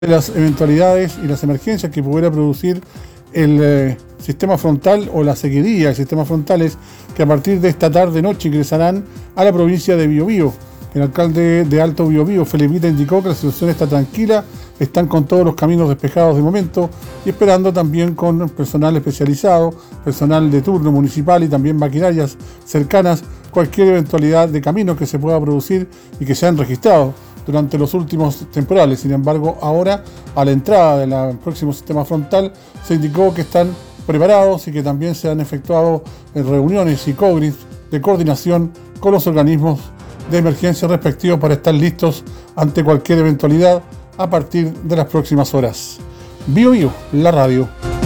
las eventualidades y las emergencias que pudiera producir el sistema frontal o la sequía del sistema frontales que a partir de esta tarde-noche ingresarán a la provincia de Biobío. El alcalde de Alto Biobío, Felipita, indicó que la situación está tranquila, están con todos los caminos despejados de momento y esperando también con personal especializado, personal de turno municipal y también maquinarias cercanas, cualquier eventualidad de caminos que se pueda producir y que se han registrado durante los últimos temporales. Sin embargo, ahora, a la entrada del próximo sistema frontal, se indicó que están preparados y que también se han efectuado reuniones y cogris de coordinación con los organismos de emergencia respectivos para estar listos ante cualquier eventualidad a partir de las próximas horas. Biobío, la radio.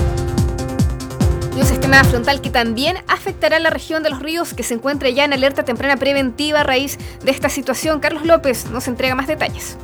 Y un sistema frontal que también afectará a la región de Los Ríos, que se encuentra ya en alerta temprana preventiva a raíz de esta situación. Carlos López nos entrega más detalles.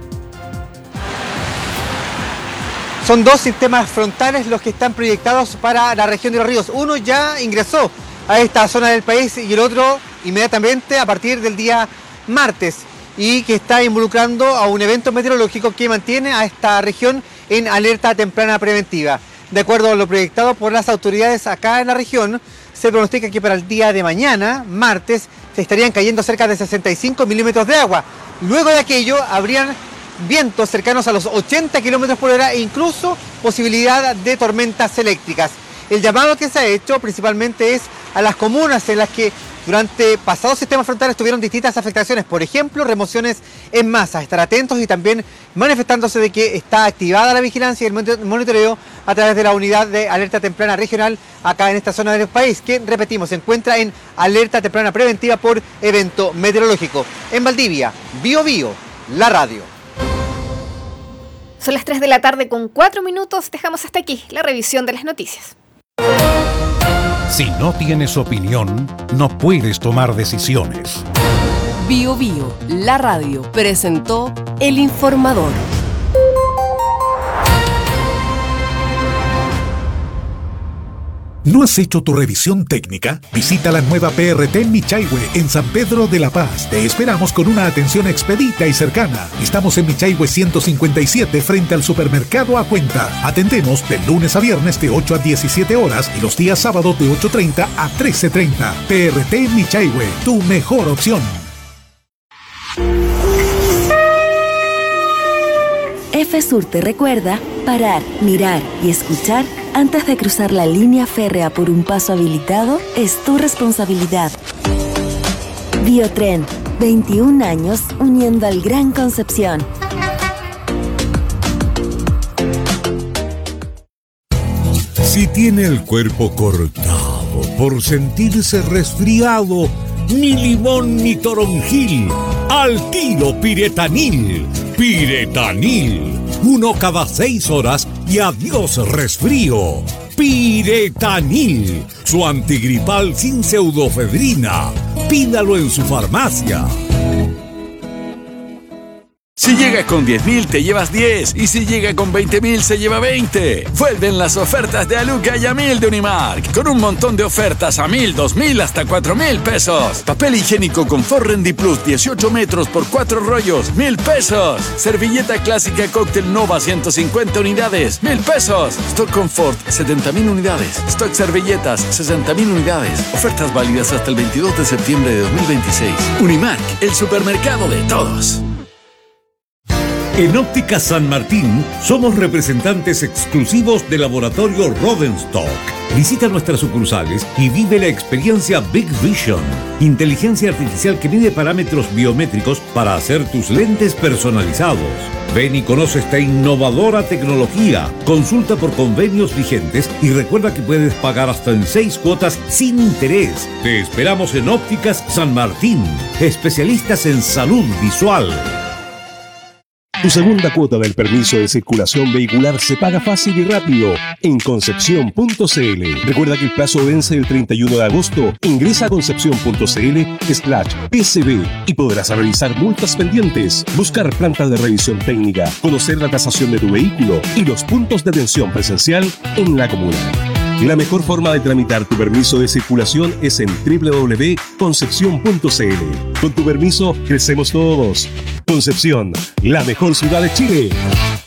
Son dos sistemas frontales los que están proyectados para la región de Los Ríos. Uno ya ingresó a esta zona del país y el otro inmediatamente a partir del día martes, y que está involucrando a un evento meteorológico que mantiene a esta región en alerta temprana preventiva. De acuerdo a lo proyectado por las autoridades acá en la región, se pronostica que para el día de mañana, martes, se estarían cayendo cerca de 65 milímetros de agua. Luego de aquello, habrían vientos cercanos a los 80 kilómetros por hora e incluso posibilidad de tormentas eléctricas. El llamado que se ha hecho principalmente es a las comunas en las que durante pasados sistemas frontales tuvieron distintas afectaciones, por ejemplo, remociones en masa, estar atentos y también manifestándose de que está activada la vigilancia y el monitoreo a través de la unidad de alerta temprana regional acá en esta zona del país, que, repetimos, se encuentra en alerta temprana preventiva por evento meteorológico. En Valdivia, Biobío, la radio. Son las 3 de la tarde con 4 minutos, dejamos hasta aquí la revisión de las noticias. Si no tienes opinión, no puedes tomar decisiones. Biobío, la radio, presentó El Informador. ¿No has hecho tu revisión técnica? Visita la nueva PRT en Michaihue, en San Pedro de la Paz. Te esperamos con una atención expedita y cercana. Estamos en Michaihue 157, frente al supermercado A Cuenta. Atendemos de lunes a viernes de 8 a 17 horas y los días sábados de 8:30 a 13:30. PRT en Michaihue, tu mejor opción. FSUR te recuerda parar, mirar y escuchar antes de cruzar la línea férrea por un paso habilitado es tu responsabilidad. Biotren, 21 años uniendo al Gran Concepción. Si tiene el cuerpo cortado por sentirse resfriado, ni limón ni toronjil, al tiro Piretanil. Piretanil, 1 cada 6 horas y adiós resfrío. Piretanil, su antigripal sin pseudofedrina. Pídalo en su farmacia. Si llega con 10.000 te llevas 10 y si llega con 20.000 se lleva 20. Vuelven las ofertas de Aluca y a 1.000 de Unimark, con un montón de ofertas a 1.000, 2.000 hasta 4.000 pesos. Papel higiénico Confort Rendi Plus 18 metros por 4 rollos, 1.000 pesos. Servilleta clásica Cóctel Nova 150 unidades, 1.000 pesos. Stock Confort 70.000 unidades. Stock servilletas 60.000 unidades. Ofertas válidas hasta el 22 de septiembre de 2026. Unimark, el supermercado de todos. En Óptica San Martín somos representantes exclusivos del laboratorio Rodenstock. Visita nuestras sucursales y vive la experiencia Big Vision, inteligencia artificial que mide parámetros biométricos para hacer tus lentes personalizados. Ven y conoce esta innovadora tecnología. Consulta por convenios vigentes y recuerda que puedes pagar hasta en 6 cuotas sin interés. Te esperamos en Ópticas San Martín, especialistas en salud visual. Tu segunda cuota del permiso de circulación vehicular se paga fácil y rápido en Concepción.cl. Recuerda que el plazo vence el 31 de agosto. Ingresa a Concepción.cl/PCB y podrás realizar multas pendientes, buscar plantas de revisión técnica, conocer la tasación de tu vehículo y los puntos de atención presencial en la comuna. La mejor forma de tramitar tu permiso de circulación es en www.concepcion.cl. Con tu permiso, crecemos todos. Concepción, la mejor ciudad de Chile.